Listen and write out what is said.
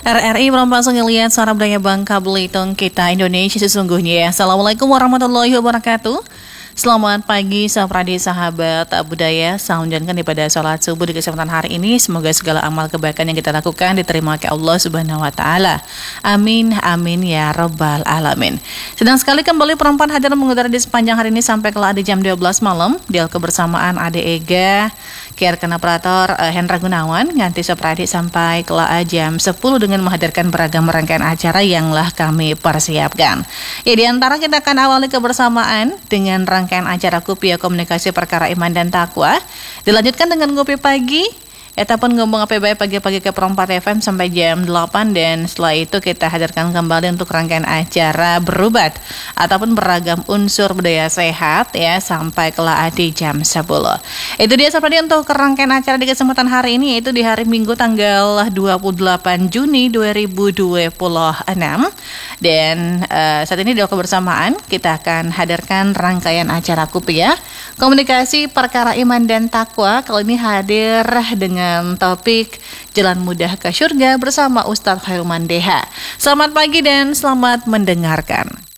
RRI merombak ngeliat suara budaya Bangka Belitung kita Indonesia sesungguhnya ya. Assalamualaikum warahmatullahi wabarakatuh. Selamat pagi sahabat budaya. Salam jalankan daripada sholat subuh di kesempatan hari ini. Semoga segala amal kebaikan yang kita lakukan diterima oleh Allah Subhanahu Wa Taala. Amin amin ya rabbal alamin. Sedang sekali kembali perempuan hadir mengudara di sepanjang hari ini sampai kelak di jam 12 malam. Di kebersamaan Ade Ega, Kiar Operator Hendra Gunawan, nganti Sopradi sampai kelak jam 10 dengan menghadirkan beragam rangkaian acara yang lah kami persiapkan. Ya, di antara kita akan awali kebersamaan dengan rangkaian acara Kupia Komunikasi Perkara Iman dan Takwa. Dilanjutkan dengan Ngopi Pagi. Etapun ngomong apa baik pagi-pagi ke Perempat FM sampai jam 8, dan setelah itu kita hadirkan kembali untuk rangkaian acara berubat ataupun beragam unsur budaya sehat ya sampai kelak di jam 10. Itu dia seperti untuk rangkaian acara di kesempatan hari ini, yaitu di hari Minggu tanggal 28 Juni 2026. Dan saat ini di kebersamaan kita akan hadirkan rangkaian acara Kupia Komunikasi Perkara Iman dan Takwa. Kali ini hadir dengan topik Jalan Mudah ke Surga bersama Ustadz Khairul Mandeha. Selamat pagi dan selamat mendengarkan.